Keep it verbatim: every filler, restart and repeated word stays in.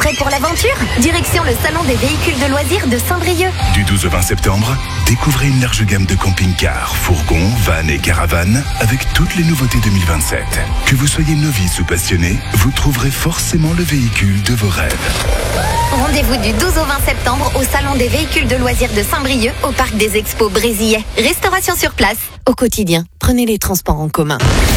Prêt pour l'aventure? Direction le salon des véhicules de loisirs de Saint-Brieuc. Du douze au vingt septembre, découvrez une large gamme de camping-cars, fourgons, vannes et caravanes avec toutes les nouveautés deux mille vingt-sept. Que vous soyez novice ou passionné, vous trouverez forcément le véhicule de vos rêves. Rendez-vous du douze au vingt septembre au salon des véhicules de loisirs de Saint-Brieuc au parc des Expos Brésillet. Restauration sur place. Au quotidien, prenez les transports en commun.